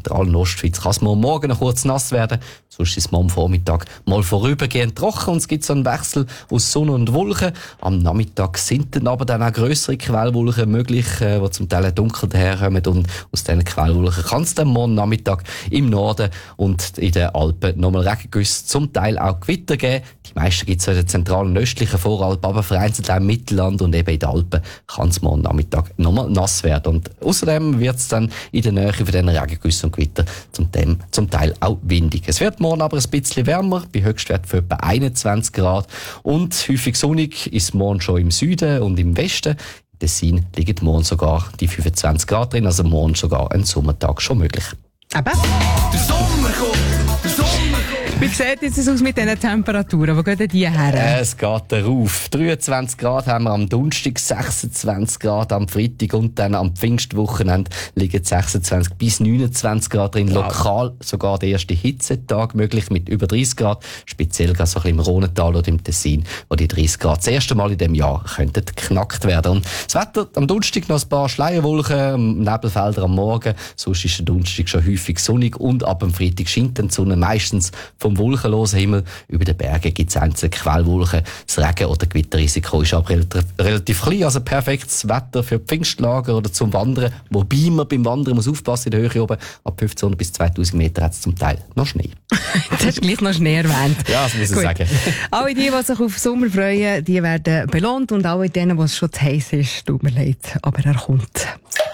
der Ostschweiz kann es morgen noch kurz nass werden. Sonst ist es am Vormittag mal vorübergehend trocken und es gibt so einen Wechsel aus Sonne und Wolken. Am Nachmittag sind dann aber dann auch grössere Quellwolken möglich, die zum Teil dunkel daherkommen, und aus diesen Quellwolken kann es dann morgen Nachmittag im Norden und in den Alpen nochmal Regengüsse, zum Teil auch Gewitter geben. Die meisten gibt es in der zentralen und östlichen Voralp, aber vereinzelt auch im Mittelland und eben in den Alpen kann es morgen Nachmittag nochmal nass werden. Und außerdem wird es dann in der Nähe von diesen Regengüssen und Gewitter zum Teil auch windig. Es wird morgen aber ein bisschen wärmer, bei Höchstwert von etwa 21 Grad. Und häufig sonnig ist morgen schon im Süden und im Westen. In Tessin liegen morgen sogar die 25 Grad drin, also morgen sogar ein Sommertag schon möglich. Eben. Der Sommer kommt! Der Sommer kommt! Wie sieht es aus mit diesen Temperaturen? Wo gehen denn die her? Es geht darauf. 23 Grad haben wir am Donnerstag, 26 Grad am Freitag und dann am Pfingstwochenende liegen 26 bis 29 Grad drin. Lokal sogar der erste Hitzetag möglich mit über 30 Grad. Speziell gerade so ein bisschen im Rhonental oder im Tessin, wo die 30 Grad das erste Mal in diesem Jahr könnten geknackt werden. Und das Wetter am Donnerstag noch ein paar Schleierwolken, Nebelfelder am Morgen. Sonst ist der Donnerstag schon häufig sonnig und ab dem Freitag scheint dann die Sonne meistens vom wolkenlosen Himmel. Über den Bergen gibt es einzelne Quellwolken. Das Regen- oder Gewitterrisiko ist aber relativ klein. Also perfektes Wetter für Pfingstlager oder zum Wandern. Wobei man beim Wandern muss aufpassen, in der Höhe oben. Ab 1500 bis 2000 Meter hat es zum Teil noch Schnee. Du hast gleich noch Schnee erwähnt. Ja, das muss ich sagen. Alle die sich auf Sommer freuen, die werden belohnt. Und alle denen, was schon zu heiß ist, tut mir leid, aber er kommt.